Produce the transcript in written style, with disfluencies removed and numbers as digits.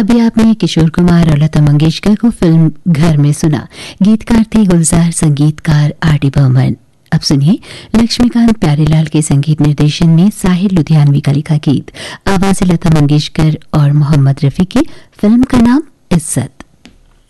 अभी आपने किशोर कुमार और लता मंगेशकर को फिल्म घर में सुना। गीतकार थे गुलजार, संगीतकार आर.डी. बर्मन। अब सुनिए लक्ष्मीकांत प्यारेलाल के संगीत निर्देशन में साहिर लुधियानवी का लिखा गीत, आवाज़ लता मंगेशकर और मोहम्मद रफी की। फिल्म का नाम इज्जत।